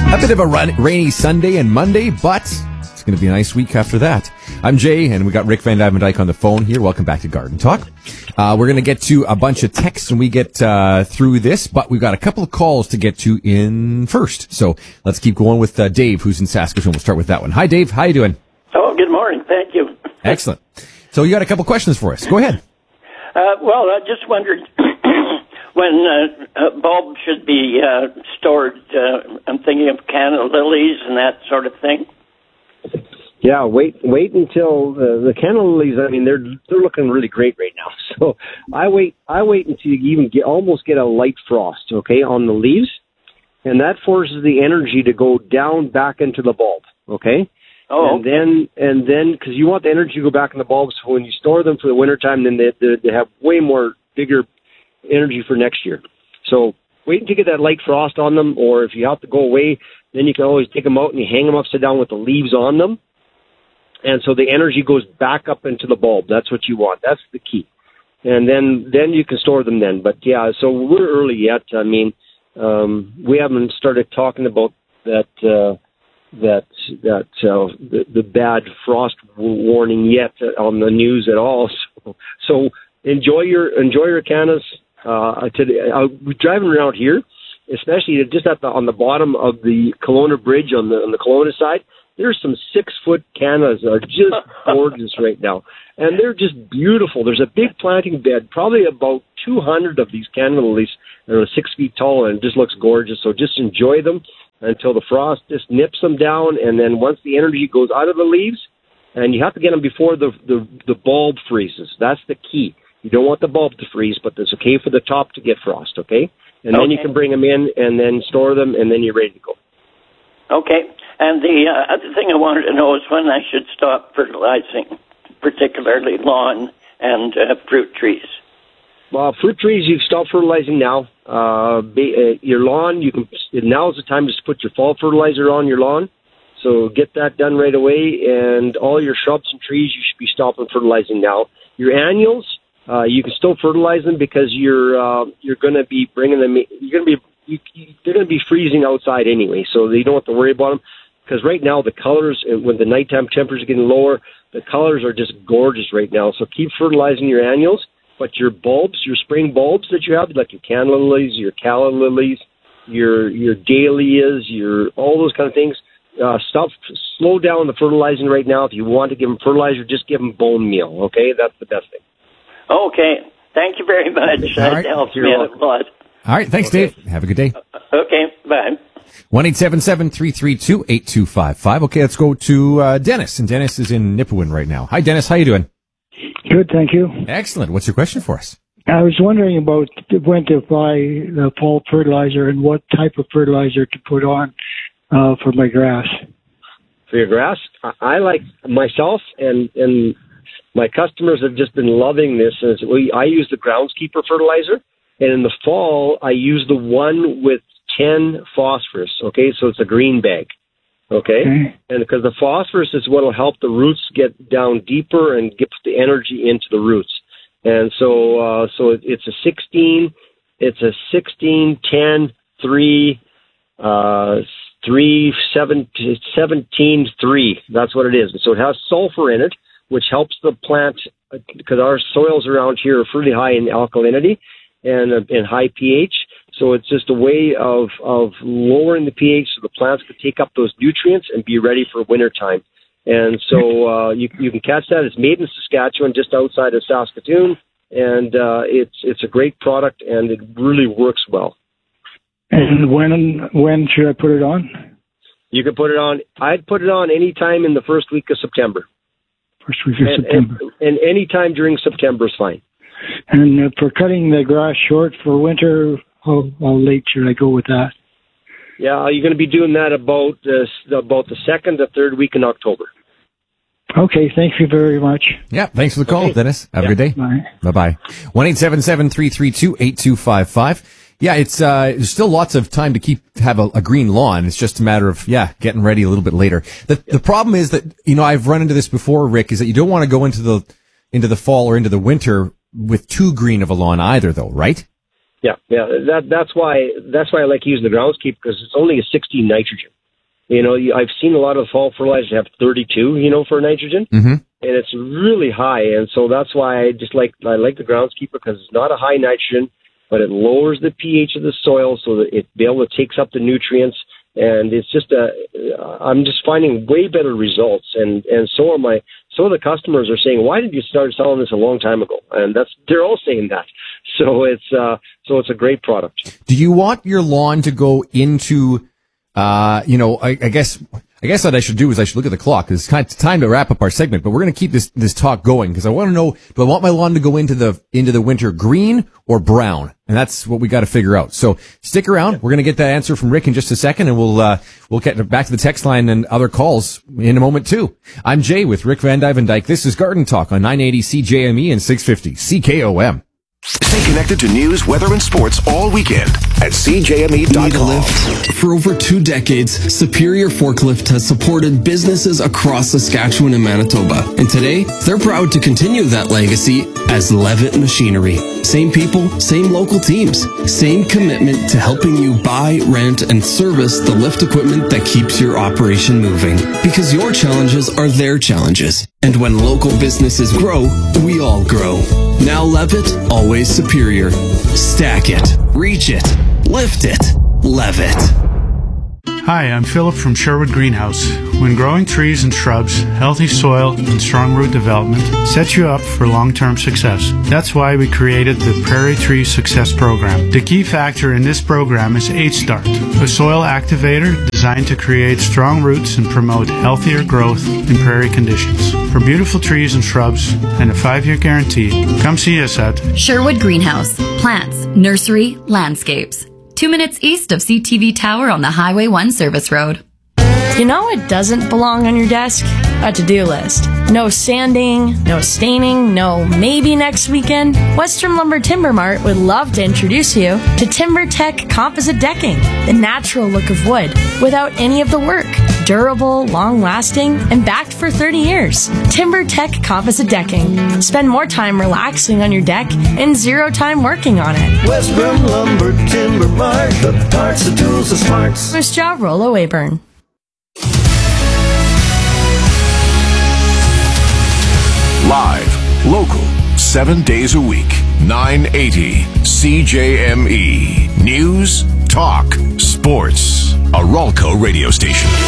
A bit of a rainy Sunday and Monday, but it's going to be a nice week after that. I'm Jay, and we got Rick Van Dyke on the phone here. Welcome back to Garden Talk. We're going to get to a bunch of texts when we get through this, but we've got a couple of calls to get to in first. So let's keep going with Dave, who's in Saskatoon. We'll start with that one. Hi, Dave. How you doing? Oh, good morning. Thank you. Excellent. So you got a couple questions for us. Go ahead. Well, I just wondered when a bulb should be stored. I'm thinking of canna lilies and that sort of thing. Yeah, wait until the canna lilies. I mean, they're looking really great right now. So I wait until you even almost get a light frost, okay, on the leaves, and that forces the energy to go down back into the bulb, okay. Oh, and then because you want the energy to go back in the bulbs, so when you store them for the wintertime, then they have way more bigger energy for next year. So wait until you get that light frost on them, or if you have to go away, then you can always take them out and you hang them upside down with the leaves on them. And so the energy goes back up into the bulb. That's what you want. That's the key. And then you can store them then. But yeah, so we're early yet. I mean, we haven't started talking about the bad frost warning yet on the news at all. So enjoy your cannas. Today, we're driving around here, especially just on the bottom of the Kelowna Bridge on the Kelowna side. There's some 6-foot cannas that are just gorgeous right now, and they're just beautiful. There's a big planting bed, probably about 200 of these canna lilies that are 6 feet tall, and it just looks gorgeous. So just enjoy them until the frost just nips them down, and then once the energy goes out of the leaves, and you have to get them before the bulb freezes. That's the key. You don't want the bulb to freeze, but it's okay for the top to get frost, okay? And then you can bring them in and then store them, and then you're ready to go. Okay. And the other thing I wanted to know is when I should stop fertilizing, particularly lawn and fruit trees. Well, fruit trees, you stop fertilizing now. Your lawn, now's the time to put your fall fertilizer on your lawn. So get that done right away. And all your shrubs and trees, you should be stopping fertilizing now. Your annuals, you can still fertilize them because you're going to be bringing them. They're going to be freezing outside anyway, so you don't have to worry about them. Because right now the colors, when the nighttime temperatures are getting lower, the colors are just gorgeous right now. So keep fertilizing your annuals, but your bulbs, your spring bulbs that you have, like your canna lilies, your calla lilies, your dahlias, all those kind of things. Slow down the fertilizing right now. If you want to give them fertilizer, just give them bone meal. Okay, that's the best thing. Okay, thank you very much. That helps me a lot. All right, thanks, Dave. Have a good day. Okay, bye. 1-877-332-8255. Okay, let's go to Dennis, and Dennis is in Nipawin right now. Hi, Dennis. How you doing? Good, thank you. Excellent. What's your question for us? I was wondering about when to buy the fall fertilizer and what type of fertilizer to put on for my grass. For your grass? I like myself and my customers have just been loving this. I use the Groundskeeper fertilizer, and in the fall, I use the one with 10 phosphorus, okay? So it's a green bag, okay? And because the phosphorus is what will help the roots get down deeper and get the energy into the roots. And so it's a 16, 10, 3, 17, 3. That's what it is. So it has sulfur in it, which helps the plant, because our soils around here are pretty high in alkalinity and high pH. So it's just a way of lowering the pH so the plants can take up those nutrients and be ready for wintertime. And so you can catch that. It's made in Saskatchewan, just outside of Saskatoon, and it's a great product, and it really works well. And when should I put it on? You can put it on. I'd put it on any time in the first week of September. First week of September. And any time during September is fine. And for cutting the grass short for winter, how late should I go with that? Yeah, you're going to be doing that about the second or third week in October. Okay, thank you very much. Yeah, thanks for the call, Dennis. Have a good day. Bye. Bye-bye. 1-877-332-8255. Yeah, it's there's still lots of time to have a green lawn. It's just a matter of getting ready a little bit later. The problem is that I've run into this before, Rick, is that you don't want to go into the fall or into the winter with too green of a lawn either, though, right? Yeah. That's why I like using the Groundskeeper, because it's only a 16 nitrogen. I've seen a lot of fall fertilizers have 32, for nitrogen, and it's really high. And so that's why I like the Groundskeeper, because it's not a high nitrogen, but it lowers the pH of the soil so that it be able to takes up the nutrients. And it's just I'm just finding way better results. And so the customers are saying, why did you start selling this a long time ago? And they're all saying that. So it's a great product. Do you want your lawn to go into, I guess what I should do is I should look at the clock. It's time to wrap up our segment, but we're going to keep this talk going because I want to know, do I want my lawn to go into the winter green or brown? And that's what we got to figure out. So stick around. We're going to get that answer from Rick in just a second, and we'll get back to the text line and other calls in a moment too. I'm Jay with Rick Van Dyke. This is Garden Talk on 980 CJME and 650 CKOM. Stay connected to news, weather, and sports all weekend at CJME.com. For over 2 decades, Superior Forklift has supported businesses across Saskatchewan and Manitoba. And today, they're proud to continue that legacy as Levitt Machinery. Same people, same local teams, same commitment to helping you buy, rent, and service the lift equipment that keeps your operation moving. Because your challenges are their challenges. And when local businesses grow, we all grow. Now Levitt, always superior. Stack it, reach it, lift it, Levitt. Hi, I'm Philip from Sherwood Greenhouse. When growing trees and shrubs, healthy soil and strong root development sets you up for long-term success. That's why we created the Prairie Tree Success Program. The key factor in this program is H-Start, a soil activator designed to create strong roots and promote healthier growth in prairie conditions. For beautiful trees and shrubs and a 5-year guarantee, come see us at Sherwood Greenhouse. Plants, nursery, landscapes. 2 minutes east of CTV Tower on the Highway 1 service road. You know what doesn't belong on your desk? A to-do list. No sanding, no staining, no maybe next weekend. Western Lumber Timber Mart would love to introduce you to TimberTech Composite Decking, the natural look of wood without any of the work. Durable, long-lasting, and backed for 30 years. TimberTech Composite Decking. Spend more time relaxing on your deck and 0 time working on it. Western Lumber Timber Mart, the parts, the tools, the smarts. First job, Rollo Weyburn. Live, local, 7 days a week, 980 CJME. News, talk, sports. A Ralco radio station.